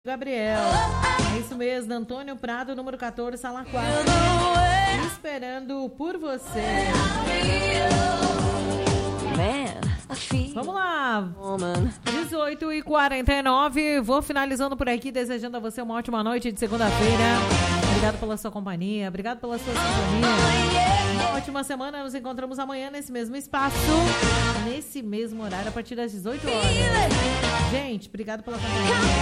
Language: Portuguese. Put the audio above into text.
Gabriel. É isso mesmo, Antônio Prado, número 14, sala 4. Esperando por você. Vamos lá. 18h49. Vou finalizando por aqui, desejando a você uma ótima noite de segunda-feira. Obrigado pela sua companhia, obrigado pela sua sintonia. Uma ótima semana, nos encontramos amanhã nesse mesmo espaço, nesse mesmo horário, a partir das 18 horas. Gente, obrigado pela companhia.